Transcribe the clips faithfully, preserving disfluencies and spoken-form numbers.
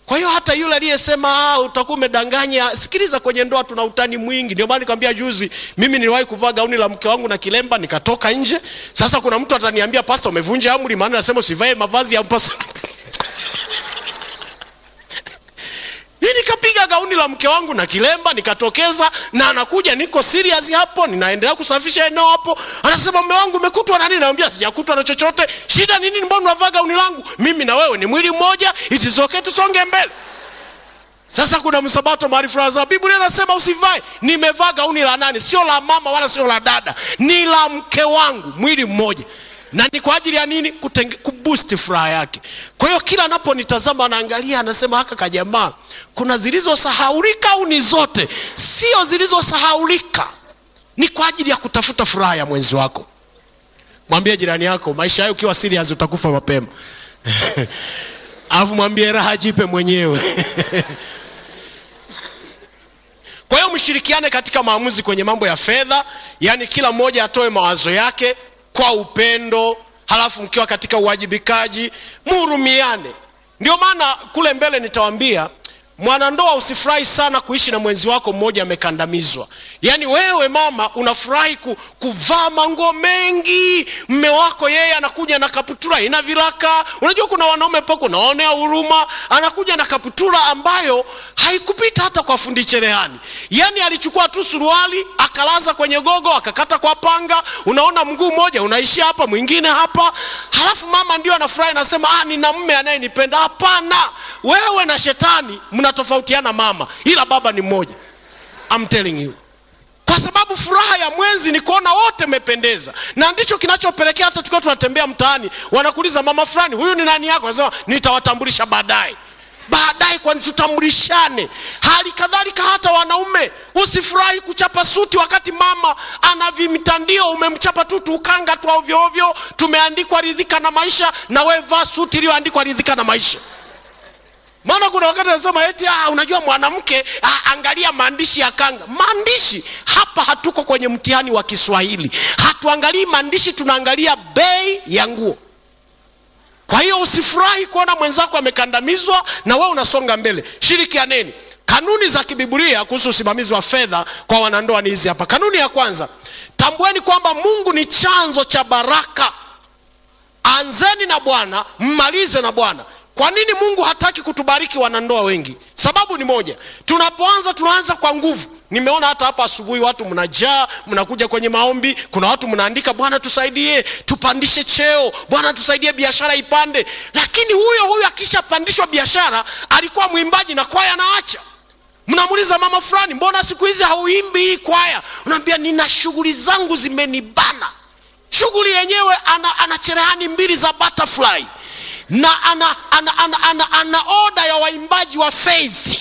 Kwa hiyo hata yule aliyesema ah, utakuwa umedanganya, sikiliza, kwenye ndoa tuna utani mwingi. Ndio maana nikwambia juzi, mimi niliwahi kuvaa gauni la mke wangu na kilemba nikatoka nje. Sasa kuna mtu ataniambia, pastor umevunja amri, maana nasema usivae mavazi ya mpasa. Mimi nikapiga gauni la mke wangu na kilemba nikatokeza, na anakuja niko serious hapo, ninaendelea kusafisha eneo hapo. Anasema mume wangu umekutwa na nini? Naambia sijakutwa na chochote. Shida ni nini? Mbona unavaa gauni langu? Mimi na wewe ni mwili mmoja, it is okay, tusonge mbele. Sasa kuna msabato mahali fulani, Biblia inasema usivae. Nimevaa gauni la nani? Sio la mama wala sio la dada, ni la mke wangu, mwili mmoja. Na ni kwa ajili ya nini? Kutenge, kuboost furaha yake. Kwa hiyo kila anaponitazama anaangalia, anasema haka kajamaa, kuna zilizosahaulika au ni zote? Sio zilizosahaulika, ni kwa ajili ya kutafuta furaha ya mwenzi wako. Mwambie jirani yako, maisha yako ukiwa serious utakufa mapema. Alafu mwambie raha jipe mwenyewe. Kwa hiyo mshirikiane katika maamuzi kwenye mambo ya fedha, yani kila mmoja atoe mawazo yake kwa upendo, halafu mkiwa katika uwajibikaji muhurumiane. Ndio maana kule mbele nitawaambia, mwanandoa usifurahi sana kuishi na mwenzi wako mmoja amekandamizwa. Yaani wewe mama unafurahi ku, kuvaa manguo mengi, mume wako yeye anakuja na kaptura ina viraka. Unajua kuna wanaume pako unaonea huruma, anakuja na kaptura ambayo haikupita hata kwa fundi cherehani. Yaani alichukua tu suruali akalaza kwenye gogo akakata kwa panga, unaona mguu mmoja unaishia hapa mwingine hapa. Halafu mama ndio anafurahi anasema ah, nina mume anayenipenda. Hapana, wewe na shetani mnatofautiana mama, ila baba ni mmoja. I'm telling you. Kwa sababu furaha ya mwenzi ni kuona wote mependeza. Na ndicho kinachopelekea hata tukiwa tunatembea mtaani wanakuuliza, mama fulani huyu ni nani yako? Anasema nitawatambulisha baadaye. Baadaye kwani tutambulishane. Hali kadhalika hata wanaume, usifurahi kuchapa suti wakati mama ana vimitandio, umemchapa tu tukanga tu ovyo ovyo, tumeandikwa ridhika na maisha, na wewe vaa suti iliyoandikwa ridhika na maisha. Maana kuna wakati anasema eti ah, unajua mwanamke ah, angalia maandishi ya kanga. Maandishi hapa hatuko kwenye mtihani wa Kiswahili. Hatuangalii maandishi, tunaangalia bei ya nguo. Kwa hiyo usifurahi kuona mwenzako amekandamizwa na wewe unasonga mbele. Shirikianeni. Kanuni za kibiblia kuhusu usimamizi wa fedha kwa wanandoa ni hizi hapa. Kanuni ya kwanza, tambueni kwamba Mungu ni chanzo cha baraka. Anzeni na Bwana, mmalize na Bwana. Kwa nini Mungu hataki kutubariki wanandoa wengi? Sababu ni moja. Tunapoanza tunaanza kwa nguvu. Nimeona hata hapa asubuhi watu mnajaa, mnakuja kwenye maombi, kuna watu mnaandika Bwana tusaidie, tupandishe cheo, Bwana tusaidie biashara ipande. Lakini huyo huyo akishapandishwa biashara, alikuwa mwimbaji na kwaya anaacha. Mnamuuliza mama fulani, mbona siku hizi hauimbi hii kwaya? Unaambia nina shughuli zangu zimenibana. Shughuli yenyewe ana, ana cherehani mbili za butterfly. Na ana ana ana ana, ana order ya waimbaji wa faith.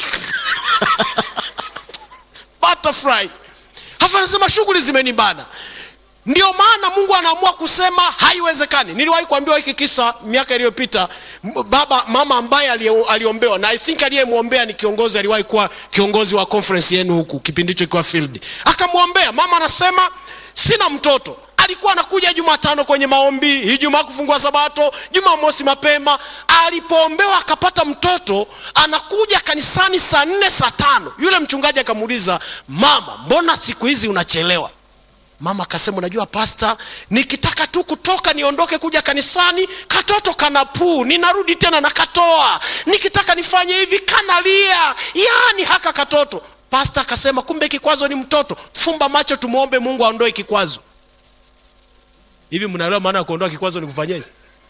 Butterfly. Hafa anasema shughuli zimenibana. Ndio maana Mungu anaamua kusema haiwezekani. Niliwahi kuambiwa hiki kisa miaka iliyopita. Baba mama ambaye aliombewa, na I think aliyemuombea ni kiongozi, aliwahi kuwa kiongozi wa conference yenu huku kipindi hicho kwa field. Akamuombea, mama anasema sina mtoto. Alikuwa anakuja Jumatano kwenye maombi, Ijumaa kufungua Sabato, Jumamosi mapema. Alipoombewa akapata mtoto, anakuja kanisani saa nne saa tano. Yule mchungaji akamuuliza, mama mbona siku hizi unachelewa? Mama akasema, unajua pastor, nikitaka tu kutoka niondoke kuja kanisani, katoto kanapuu, ninarudi tena na katoa. Nikitaka nifanye hivi kanalia, yani haka katoto. Pastor akasema, kumbe kikwazo ni mtoto. Fumba macho tumuombe Mungu aondoe kikwazo. Hivi mnaelewa maana kuondoa kikwazo ni kufanyaje?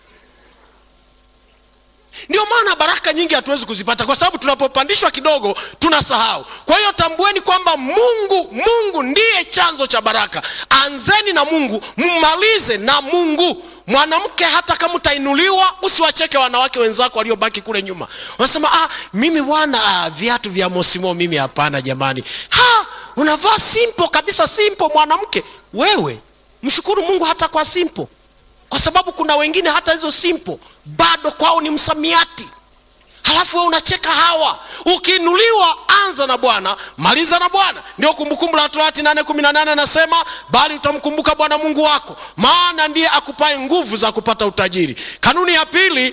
Ndio maana baraka nyingi hatuwezi kuzipata kwa sababu tunapopandishwa kidogo tunasahau. Kwa hiyo tambueni kwamba Mungu Mungu ndiye chanzo cha baraka. Anzeni na Mungu, mmalize na Mungu. Mwanamke hata kama utainuliwa, usiwacheke wanawake wenzako waliobaki kule nyuma. Wanasema ah mimi bwana ah, viatu vya Mosimo mimi hapana jamani. Ha, unavaa simple kabisa, simple mwanamke. Wewe mshukuru Mungu hata kwa simple. Kwa sababu kuna wengine hata hizo simple bado kwao ni msamiati. Halafu wewe unacheka hawa. Ukiinuliwa anza na Bwana, maliza na Bwana. Ndio Kumbukumbu la Torati nane kumi na nane anasema, bali utamkumbuka Bwana Mungu wako, maana ndiye akupaye nguvu za kupata utajiri. Kanuni ya pili,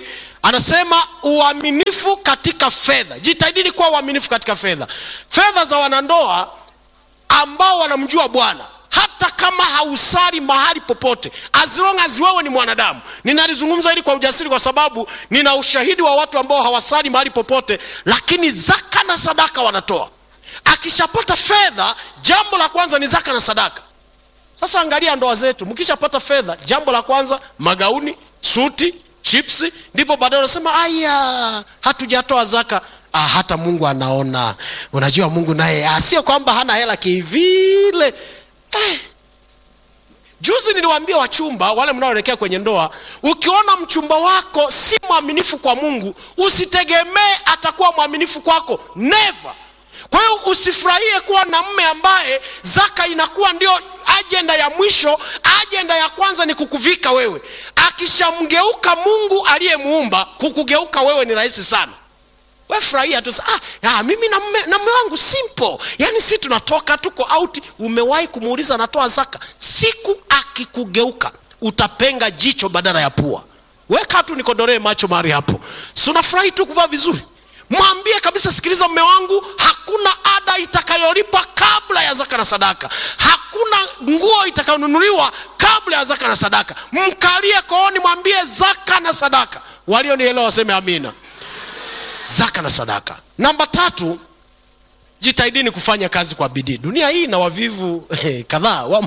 Anasema uaminifu katika fedha. Jitahidini kuwa uaminifu katika fedha. Fedha za wanandoa ambao wanamjua Bwana, hata kama hausali mahali popote, as long as wewe ni mwanadamu. Ninalizungumza hili kwa ujasiri kwa sababu nina ushahidi wa watu ambao hawasali mahali popote, lakini zaka na sadaka wanatoa. Akishapata fedha, jambo la kwanza ni zaka na sadaka. Sasa angalia ndoa zetu, mkishapata fedha, jambo la kwanza magauni, suti, chipsi, ndipo baadaye unasema aya, hatujatoa zaka. Ah, hata Mungu anaona. Unajua Mungu naye sio kwamba hana hela kivile. Eh. Juzi niliwaambia wachumba wale mnaoelekea kwenye ndoa, ukiona mchumba wako si mwaminifu kwa Mungu, usitegemee atakuwa mwaminifu kwako. Never. Kwa hiyo usifurahie kuwa na mume ambaye zaka inakuwa ndio agenda ya mwisho. Agenda ya kwanza ni kukuvika wewe. Akishamgeuka Mungu aliyemuumba, kukugeuka wewe ni rahisi sana. Wewe furahia tu, ah, ah mimi na mume na mume wangu simple. Yaani si tunatoka tuko out, umewahi kumuuliza anatoa zaka? Siku akikugeuka utapenga jicho badala ya pua. Weka tu nikodoree macho mahali hapo. Si unafurahi tu kuvaa vizuri? Mwambie kabisa, sikiliza mume wangu, hakuna ada itakayolipa kabla ya zaka na sadaka. Hakuna nguo itakayonunuliwa kabla ya zaka na sadaka. Mkalie kooni, mwambie zaka na sadaka. Walionielewa waseme amina. Zaka na sadaka. Namba tatu, jitahidini kufanya kazi kwa bidii. Dunia hii na wavivu kadhaa.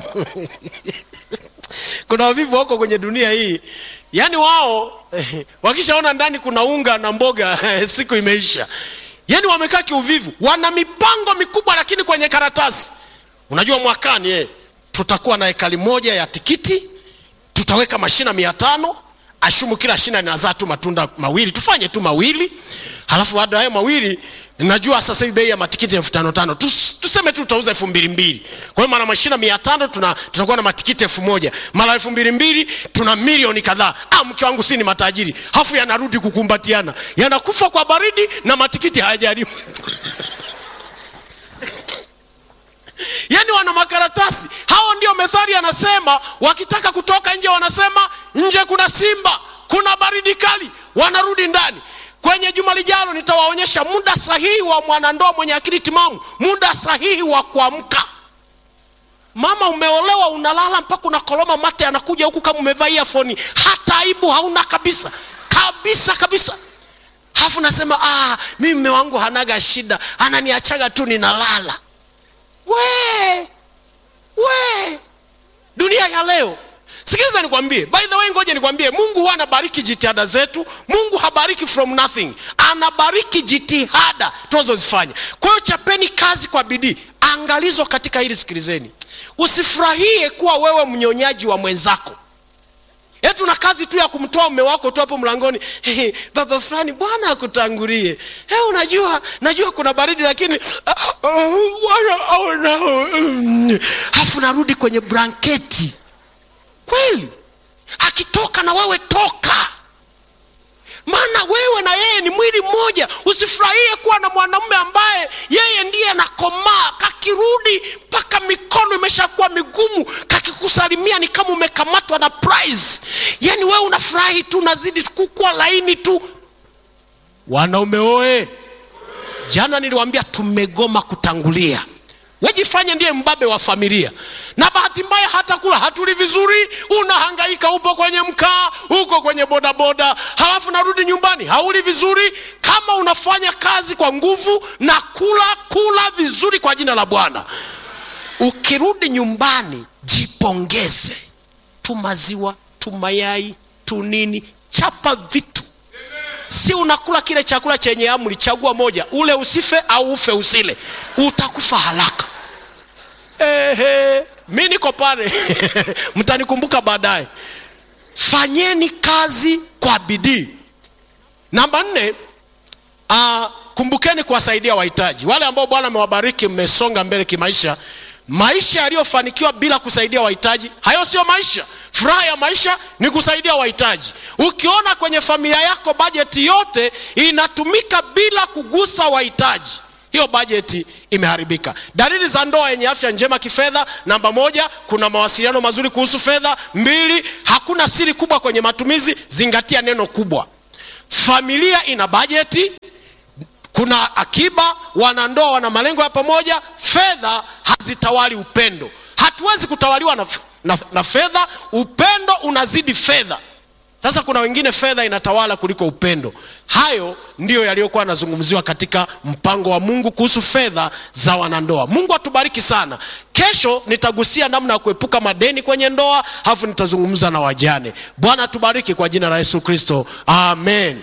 Kuna wavivu wako kwenye dunia hii. Yaani wao wakishaona ndani kuna unga na mboga siku imeisha. Yaani wamekaa kiuvivu. Wana mipango mikubwa lakini kwenye karatasi. Unajua mwakani eh tutakuwa na ekari moja ya tikiti, tutaweka mashina mia tano, ashumu kila shina linazaa tu matunda mawili, tufanye tu mawili. Halafu baada ya hayo mawili, najua sasa hivi bei ya matikiti elfu tano tano. Tuseme tu tutauza elfu mbili mbili. Kwa hiyo mara mashina mia tano tuna tutakuwa na matikiti elfu moja. Mara elfu mbili mbili tuna milioni kadhaa. Ah, mke wangu si ni matajiri. Hafu yanarudi kukumbatiana. Yanakufa kwa baridi na matikiti hayajaribu. Yaani wana makaratasi. Hao ndio methali anasema wakitaka kutoka nje wanasema nje kuna simba, kuna baridi kali, wanarudi ndani. Kwenye juma lijalo nitawaonyesha muda sahihi wa mwanandoa mwenye akili timamu, muda sahihi wa kuamka. Mama umeolewa unalala mpaka unakoloma mate anakuja huku kama umevaa earphone, hata aibu hauna kabisa. Kabisa kabisa. Hafu nasema ah mimi mume wangu hanaga shida, ananiachaga tu ninalala. We! We! Dunia ya leo. Sikiliza nikwambie, by the way ngoja nikwambie, Mungu huwa anabariki jitihada zetu. Mungu habariki from nothing. Anabariki jitihada tunazozifanya. Kwa hiyo chapeni kazi kwa bidii. Angalizo katika hili, sikilizeni. Usifurahie kuwa wewe mnyonyaji wa mwenzako. Yetu na kazi tu ya kumtoa mume wako tu hapo mlangoni. Hey, baba fulani Bwana akutangulie. Hey, unajua, najua kuna baridi lakini Bwana aona. Hafu narudi kwenye blanketi. Kweli? Akitoka na wewe toka. Maana wewe na yeye ni mwili mmoja. Usifurahie kuwa na mwanamume ambaye yeye ndiye anakomaa, kakirudi mpaka mikono imeshakuwa migumu, kakikusalimia ni kama umekamatwa na prize. Yaani wewe unafurahi tu, unazidi kukua laini tu. Wanaume oe, jana niliwaambia tumegoma kutangulia. Wajifanye ndiye mbabe wa familia. Na bahati mbaya hata kula hatuli vizuri, unahangaika upo kwenye mkaa, uko kwenye boda boda, halafu narudi nyumbani hauli vizuri. Kama unafanya kazi kwa nguvu na kula kula vizuri kwa jina la Bwana, ukirudi nyumbani jipongeze. Tu maziwa, tu mayai, tu nini, chapa vitu. Si unakula kile chakula chenye amri, chagua moja, ule usife au ufe usile. Utakufa haraka. Ehe, mimi niko pale. Mtanikumbuka baadaye. Fanyeni kazi kwa bidii. Namba nne, uh, kumbukeni kuwasaidia wahitaji. Wale ambao Bwana amewabariki mmesonga mbele kimaisha. Maisha yaliyofanikiwa bila kusaidia wahitaji, hayo sio maisha. Furaha ya maisha ni kusaidia wahitaji. Ukiona kwenye familia yako bajeti yote inatumika bila kugusa wahitaji, hiyo bajeti imeharibika. Dalili za ndoa yenye afya njema kifedha: namba moja, kuna mawasiliano mazuri kuhusu fedha. Mbili, hakuna siri kubwa kwenye matumizi, zingatia neno kubwa. familia ina bajeti, kuna akiba, wanandoa wana malengo ya pamoja. Fedha hazitawali upendo. Hatuwezi kutawaliwa na, na, na fedha. Upendo unazidi fedha. Sasa kuna wengine fedha inatawala kuliko upendo. Hayo ndiyo yaliyokuwa yanazungumziwa katika mpango wa Mungu kuhusu fedha za wanandoa. Mungu atubariki sana. Kesho nitagusia namna ya kuepuka madeni kwenye ndoa, halafu nitazungumza na wajane. Bwana atubariki kwa jina la Yesu Kristo. Amen.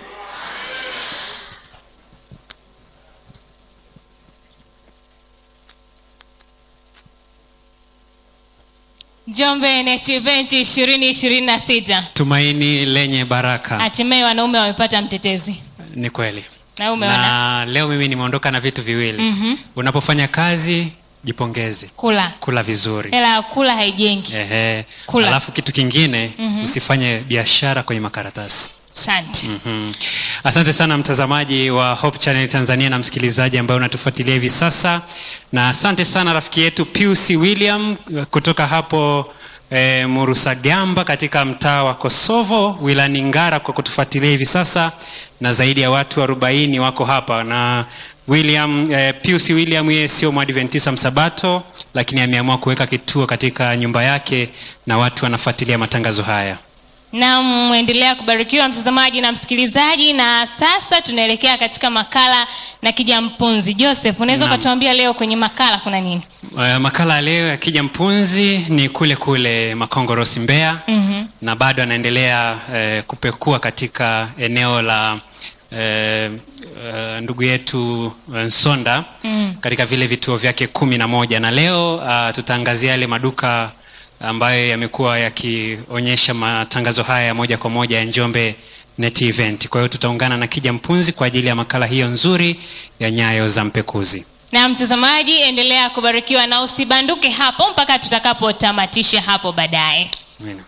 Njombe Net Event ishirini ishirini na sita. Tumaini lenye baraka. Hatimaye wanaume wamepata mtetezi. Ni kweli. Na umeona? Na leo mimi nimeondoka na vitu viwili. Mm-hmm. Unapofanya kazi jipongeze. Kula. Kula vizuri. Hela kula haijengi. Ehe. Kula. Alafu kitu kingine, mm-hmm, usifanye biashara kwenye makaratasi. Asante. Mm-hmm. Asante sana mtazamaji wa Hope Channel Tanzania na msikilizaji ambaye unatufuatilia hivi sasa. Na asante sana rafiki yetu Pius William kutoka hapo e, Murusagamba katika mtaa wa Kosovo wilayani Ngara kwa kutufuatilia hivi sasa, na zaidi ya watu arobaini wako hapa. Na William e, Pius William yeye sio Mwadventista Msabato, lakini ameamua kuweka kituo katika nyumba yake na watu wanafuatilia matangazo haya. Na muendelea kubarikiwa mtazamaji na msikilizaji. Na sasa tunaelekea katika makala na Kijampunzi. Joseph, unaweza kutuambia leo kwenye makala kuna nini? Uh, makala leo ya Kijampunzi ni kule kule Makongorosi Mbeya. Mm-hmm. Na bado anaendelea uh, kupekua katika eneo la uh, uh, ndugu yetu Nsonda, mm, katika vile vituo vyake kumi na moja. Na leo uh, tutaangazia yale maduka ambayo yamekuwa yakionyesha matangazo haya moja kwa moja ya Njombe Net Event. Kwa hiyo tutaungana na Kijampunzi kwa ajili ya makala hiyo nzuri ya Nyayo za Mpekuzi. Na mtazamaji, endelea kubarikiwa na usibanduke hapo mpaka tutakapotamatisha hapo baadaye. Amina.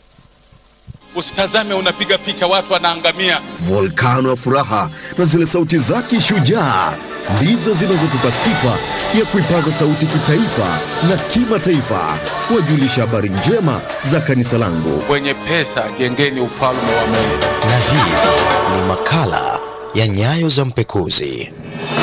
Usitazame unapiga picha watu wanaangamia. Volkano ya furaha na zile sauti zake shujaa ndizo zinazotupa sifa ya kuipaza sauti kitaifa na kimataifa, kuwajulisha habari njema za kanisa langu. Wenye pesa jengeni ufalme wa Mungu. Na hii ni makala ya Nyayo za Mpekuzi.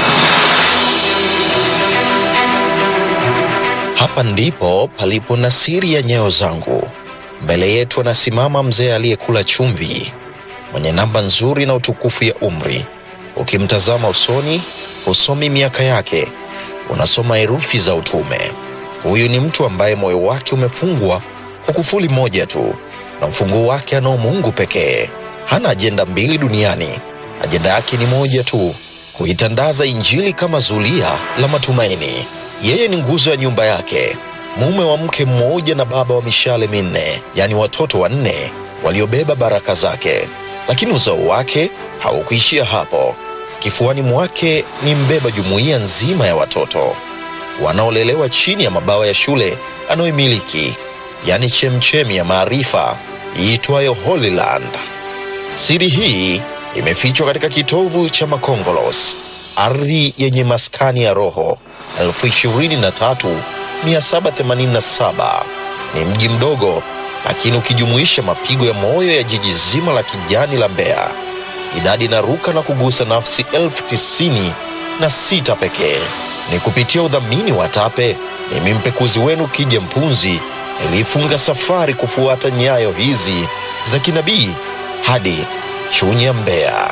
Hapa ndipo palipo na siri ya nyayo zangu. Mbele yetu anasimama mzee aliyekula chumvi, mwenye namba nzuri na utukufu ya umri. Ukimtazama usoni, usomi miaka yake, unasoma herufi za utume. Huyu ni mtu ambaye moyo wake umefungwa kwa kufuli moja tu, na ufunguo wake anao Mungu pekee. Hana ajenda mbili duniani, ajenda yake ni moja tu, kuitandaza injili kama zulia la matumaini. Yeye ni nguzo ya nyumba yake, mume wa mke mmoja na baba wa mishale minne, yani watoto wanne waliobeba baraka zake. Lakini uzao wake haukuishia hapo. Kifuani mwake ni mbeba jumuiya nzima ya watoto wanaolelewa chini ya mabawa ya shule anayoimiliki, yani chemchemi ya maarifa iitwayo Holy Land. Siri hii imefichwa katika kitovu cha Makongolos, ardhi yenye maskani ya roho elfu ishirini na tatu mia saba themanini na saba. Ni mji mdogo, lakini ukijumuisha mapigo ya moyo ya jiji zima la kijani la Mbeya, idadi inaruka na kugusa nafsi elfu tisini na sita pekee. Ni kupitia udhamini wa TAPE, mimi mpekuzi wenu Kijampunzi nilifunga safari kufuata nyayo hizi za kinabii hadi Chunya, Mbeya.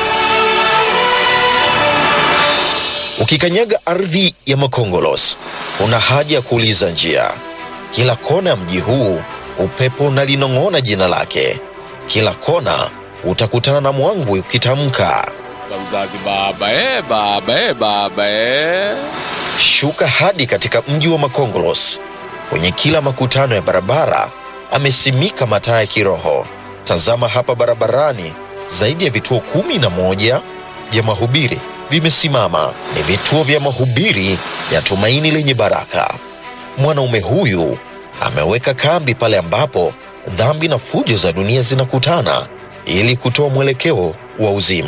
Ukikanyaga ardhi ya Makongolos, una haja ya kuuliza njia. Kila kona ya mji huu upepo unalinong'ona jina lake. Kila kona utakutana na mwangwi ukitamka Mzazi baba eh baba eh baba eh. Shuka hadi katika mji wa Makongolos. Kwenye kila makutano ya barabara amesimika mataa ya kiroho. Tazama hapa barabarani, zaidi ya vituo kumi na moja vya mahubiri vimesimama. Ni vituo vya mahubiri ya tumaini lenye baraka. Mwanaume huyu ameweka kambi pale ambapo dhambi na fujo za dunia zinakutana ili kutoa mwelekeo wa uzima.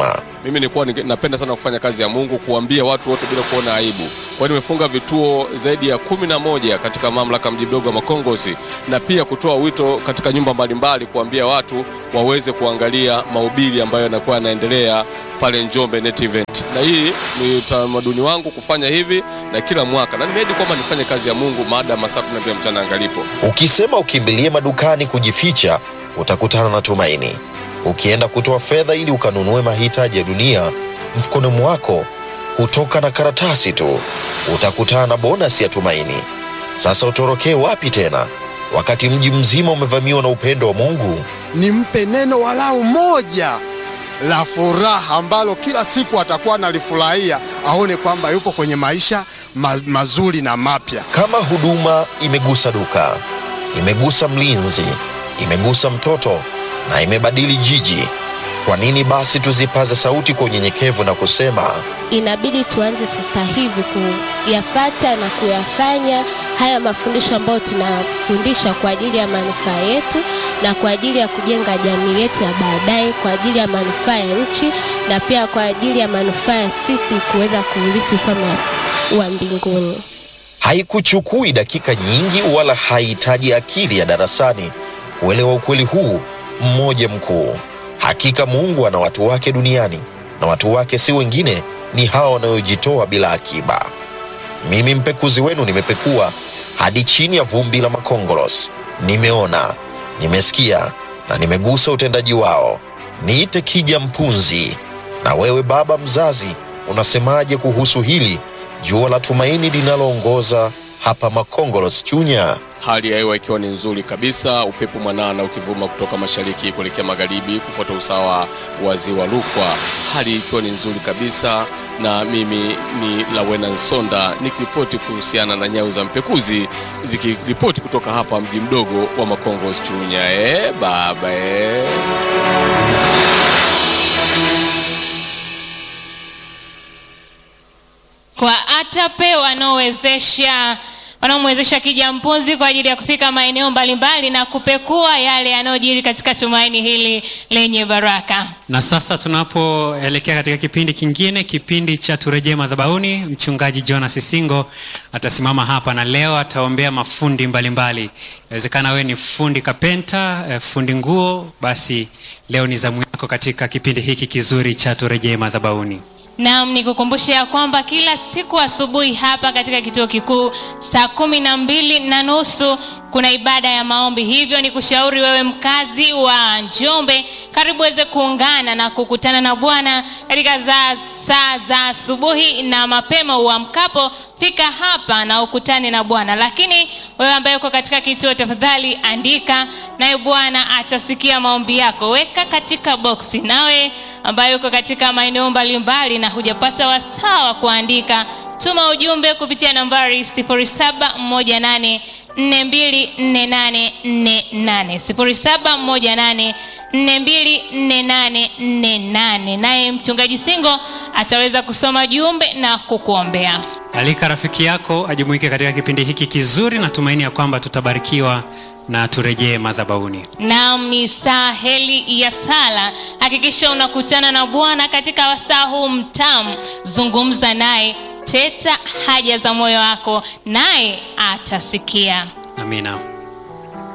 Mimi nilikuwa napenda sana kufanya kazi ya Mungu, kuambia watu wote bila kuona aibu. Kwa hiyo nimefunga vituo zaidi ya kumi na moja katika mamlaka mji mdogo wa Makongozi, na pia kutoa wito katika nyumba mbalimbali kuambia watu waweze kuangalia mahubiri ambayo yanakuwa yanaendelea pale Njombe Net Event. Na hii ni utamaduni wangu kufanya hivi na kila mwaka, na nimeahidi kwamba nifanye kazi ya Mungu maada masafu na pia mchana angalipo. Ukisema ukimbilie madukani kujificha, utakutana na tumaini. Ukienda kutoa fedha ili ukanunue mahitaji ya dunia, mfukoni mwako hutoka na karatasi tu, utakutana na bonus ya tumaini. Sasa utorokee wapi tena, wakati mji mzima umevamiwa na upendo wa Mungu? Nimpe neno walau moja la furaha ambalo kila siku atakuwa analifurahia, aone kwamba yupo kwenye maisha ma mazuri na mapya. Kama huduma imegusa duka, imegusa mlinzi, imegusa mtoto na imebadili jiji, kwa nini basi tuzipaze sauti kwa unyenyekevu na kusema inabidi tuanze sasa hivi kuyafuata na kuyafanya haya mafundisho ambayo tunafundisha kwa ajili ya manufaa yetu na kwa ajili ya kujenga jamii yetu ya baadaye, kwa ajili ya manufaa ya nchi na pia kwa ajili ya manufaa ya sisi kuweza kurithi ufalme wa mbinguni. Haikuchukui dakika nyingi wala haihitaji akili ya darasani kuelewa ukweli huu mmoja mkuu. Hakika Mungu ana watu wake duniani, na watu wake si wengine, ni hao wanaojitoa bila akiba. Mimi mpekuzi wenu nimepekua hadi chini ya vumbi la Makongoros. Nimeona, nimesikia na nimegusa utendaji wao. Niite kija mpunzi. Na wewe baba mzazi, unasemaje kuhusu hili jua la tumaini linaloongoza hapa Makongoros Chunya? Hali ya hewa ikiwa ni nzuri kabisa, upepo mwanana ukivuma kutoka mashariki kuelekea magharibi kufuata usawa wa ziwa Rukwa. Hali ikiwa ni nzuri kabisa, na mimi ni Lawena Nsonda nikiripoti kuhusiana na nyayo za mpekuzi, zikiripoti kutoka hapa mji mdogo wa Makongozi Chunya. Eh baba eh. Kwa ATAPE wanaowezesha wanaomwezesha kija mpunzi kwa ajili ya kufika maeneo mbalimbali na kupekua yale yanayojiri katika tumaini hili lenye baraka. Na sasa tunapoelekea katika kipindi kingine, kipindi cha Turejee Madhabahuni, mchungaji Jonas Singo atasimama hapa na leo ataombea mafundi mbalimbali. Inawezekana wewe ni fundi kapenta, fundi nguo, basi leo ni zamu yako katika kipindi hiki kizuri cha Turejee Madhabahuni. Naam, nikukumbusha ya kwamba kila siku asubuhi hapa katika kituo kikuu saa kumi na mbili na nusu kuna ibada ya maombi. Hivyo ni kushauri wewe mkazi wa Njombe, karibu weze kuungana na kukutana na Bwana katika za, saa za asubuhi na mapema uamkapo, fika hapa na ukutane na Bwana. Lakini wewe ambaye uko katika kituo, tafadhali andika, naye Bwana atasikia maombi yako. Weka katika boksi. Nawe ambaye uko katika maeneo mbalimbali na hujapata wasaa wa kuandika, tuma ujumbe kupitia nambari sifuri saba moja nane nne mbili nne nane nne nane sifuri saba moja nane nne mbili nne nane nne nane, naye mchungaji Singo ataweza kusoma jumbe na kukuombea. Alika rafiki yako ajumuike katika kipindi hiki kizuri, na tumaini ya kwamba tutabarikiwa na turejee madhabahuni. Naam, ni saa heli ya sala. Hakikisha unakutana na Bwana katika wasaa huu mtamu. Zungumza naye, teta haja za moyo wako, naye atasikia. Amina.